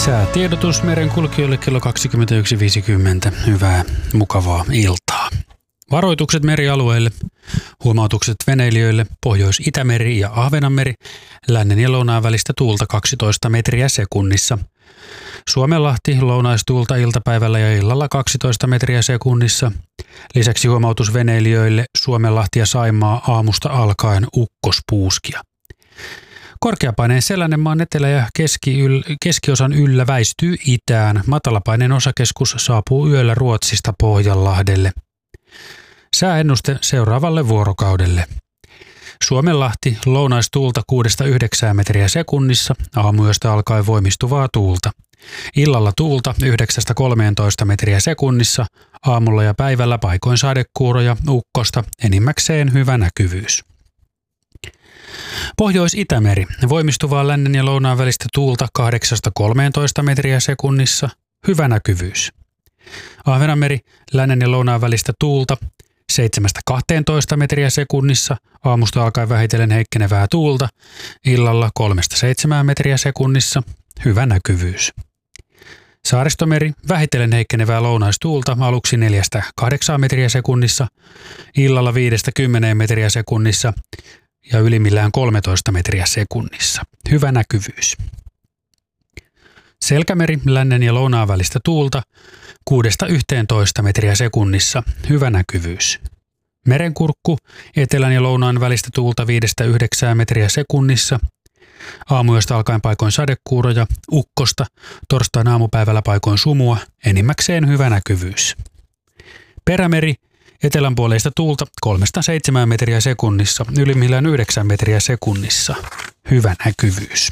Säätiedotus merenkulkijoille kello 21.50. Hyvää, mukavaa iltaa. Varoitukset merialueille, huomautukset veneilijöille, Pohjois-Itämeri ja Ahvenanmeri, lännen ja lounaan välistä tuulta 12 metriä sekunnissa. Suomenlahti, lounaistuulta iltapäivällä ja illalla 12 metriä sekunnissa. Lisäksi huomautus veneilijöille, Suomenlahti ja Saimaa aamusta alkaen ukkospuuskia. Korkeapaineen sellainen maan etelä- ja keskiosan yllä väistyy itään. Matalapaineen osakeskus saapuu yöllä Ruotsista Pohjanlahdelle. Sääennuste seuraavalle vuorokaudelle. Suomenlahti, lounaistuulta 6-9 metriä sekunnissa, aamuyöstä alkaen voimistuvaa tuulta. Illalla tuulta 9-13 metriä sekunnissa, aamulla ja päivällä paikoin sadekuuroja, ukkosta, enimmäkseen hyvä näkyvyys. Pohjois-Itämeri, voimistuvaa lännen ja lounaan välistä tuulta 8-13 metriä sekunnissa, hyvä näkyvyys. Ahvenanmeri, lännen ja lounaan välistä tuulta 7-12 metriä sekunnissa, aamusta alkaen vähitellen heikkenevää tuulta, illalla 3-7 metriä sekunnissa, hyvä näkyvyys. Saaristomeri, vähitellen heikkenevää lounaistuulta aluksi 4-8 metriä sekunnissa, illalla 5-10 metriä sekunnissa ja ylimmillään 13 metriä sekunnissa, hyvä näkyvyys. Selkämeri, lännen ja lounaan välistä tuulta 6-11 metriä sekunnissa, hyvä näkyvyys. Merenkurkku, etelän ja lounaan välistä tuulta 5-9 metriä sekunnissa, aamuyöstä alkaen paikoin sadekuuroja, ukkosta, torstain aamupäivällä paikoin sumua, enimmäkseen hyvä näkyvyys. Perämeri, etelänpuoleista tuulta 3-7 metriä sekunnissa, ylimmillään 9 metriä sekunnissa, hyvä näkyvyys.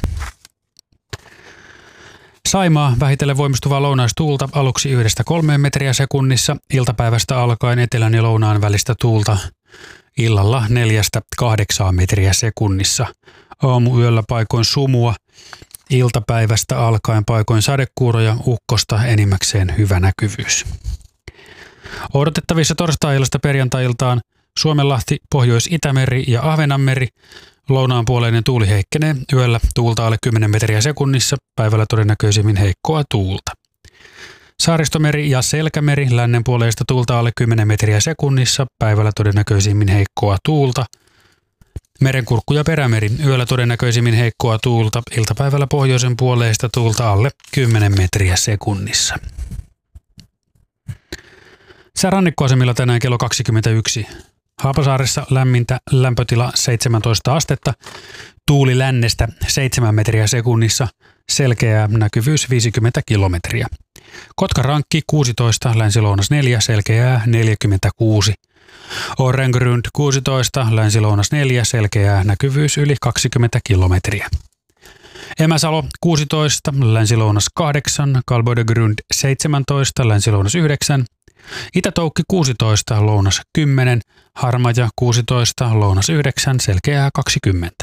Saimaa, vähitellen voimistuvaa lounaistuulta aluksi 1-3 metriä sekunnissa, iltapäivästä alkaen etelän ja lounaan välistä tuulta, illalla 4-8 metriä sekunnissa, aamuyöllä paikoin sumua, iltapäivästä alkaen paikoin sadekuuroja, ukkosta, enimmäkseen hyvä näkyvyys. Odotettavissa torstai-illasta perjantai-iltaan Suomenlahti, Pohjois-Itämeri ja Ahvenanmeri. Lounaanpuoleinen tuuli heikkenee, yöllä tuulta alle 10 metriä sekunnissa, päivällä todennäköisimmin heikkoa tuulta. Saaristomeri ja Selkämeri, lännenpuoleista tuulta alle 10 metriä sekunnissa, päivällä todennäköisimmin heikkoa tuulta. Merenkurkku ja Perämeri, yöllä todennäköisimmin heikkoa tuulta, iltapäivällä pohjoisen puoleista tuulta alle 10 metriä sekunnissa. Sää rannikkoasemilla tänään kello 21. Haapasaaressa lämmintä, lämpötila 17 astetta, tuuli lännestä 7 metriä sekunnissa, selkeää näkyvyys 50 kilometriä. Kotkarankki 16, länsi-lounas 4, selkeää 46. Orrengrund 16, länsi-lounas 4, selkeää näkyvyys yli 20 kilometriä. Emäsalo 16, länsi-lounas 8, Kalbodegrund 17, länsi-lounas 9, Itätoukki 16, lounas 10, Harmaja 16, lounas 9, selkeää 20.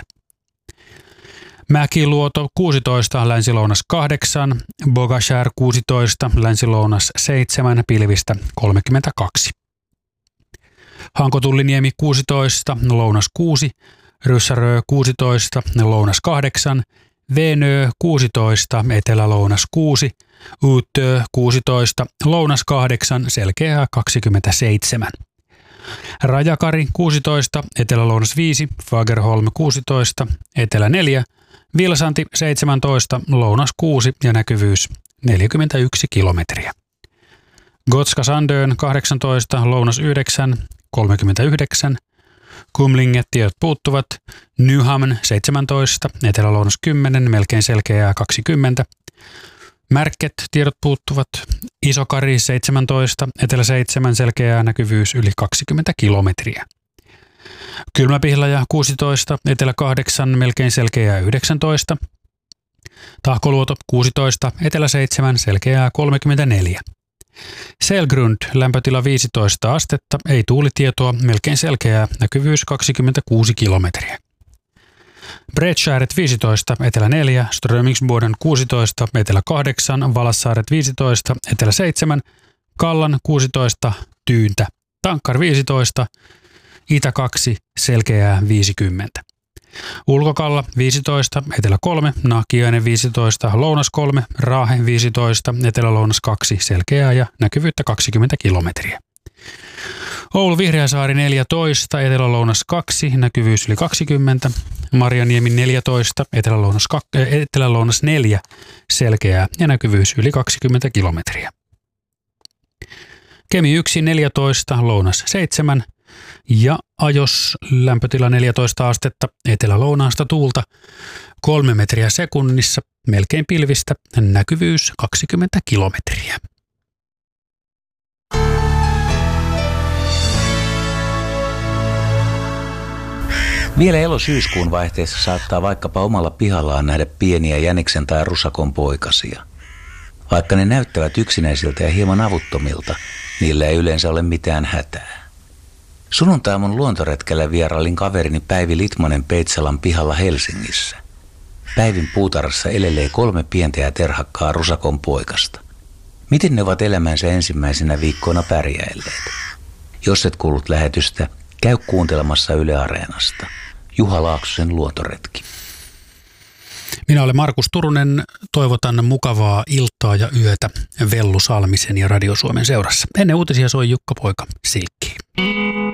Mäkiluoto 16, länsi-lounas 8, Bogashär 16, länsi-lounas 7, pilvistä 32. Hankotulliniemi 16, lounas 6, Ryssärö 16, lounas 8, Venö 16, etelä-lounas 6, Uutö 16, lounas 8, selkeää 27. Rajakari 16, etelä-lounas 5, Fagerholm 16, etelä 4, Vilsanti 17, lounas 6 ja näkyvyys 41 kilometriä. Gotska Sandön 18, lounas 9, 39, Kumlinget tiedot puuttuvat, Nyhamn 17, etelä-lounas 10, melkein selkeää 20, Märket tiedot puuttuvat, Isokari 17, etelä 7, selkeää näkyvyys yli 20 kilometriä. Kylmäpihlaja 16, etelä 8, melkein selkeää 19, Tahkoluoto 16, etelä 7, selkeää 34. Selgrund, lämpötila 15 astetta, ei tuulitietoa, melkein selkeää, näkyvyys 26 kilometriä. Bredskäret 15, etelä 4, Strömingsboden 16, etelä 8, Valassaaret 15, etelä 7, Kallan 16, Tyyntä, Tankkar 15, itä 2, selkeää 50. Ulkokalla 15, etelä 3, Nahkiainen 15, lounas 3, Raahe 15, etelä-lounas 2, selkeää ja näkyvyyttä 20 kilometriä. Oulu Vihreäsaari 14, etelä-lounas 2, näkyvyys yli 20, Marjaniemi 14, etelä-lounas 4, selkeää ja näkyvyys yli 20 kilometriä. Kemi 1, 14, lounas 7 ja Ajos lämpötila 14 astetta, etelä-lounaasta tuulta 3 metriä sekunnissa, melkein pilvistä, näkyvyys 20 kilometriä. Vielä elo-syyskuun vaihteessa saattaa vaikkapa omalla pihallaan nähdä pieniä jäniksen tai rusakon poikasia. Vaikka ne näyttävät yksinäisiltä ja hieman avuttomilta, niillä ei yleensä ole mitään hätää. Sunnuntaiaamun luontoretkellä vierailin kaverini Päivi Litmanen Peitsalan pihalla Helsingissä. Päivin puutarhassa elelee 3 pientä ja terhakkaa rusakon poikasta. Miten ne ovat elämänsä ensimmäisenä viikkoina pärjäilleet? Jos et kuullut lähetystä, käy kuuntelemassa Yle Areenasta. Juha Laaksosen luontoretki. Minä olen Markus Turunen. Toivotan mukavaa iltaa ja yötä Vellu Salmisen ja Radio Suomen seurassa. Ennen uutisia soi Jukka Poika Silkkiin.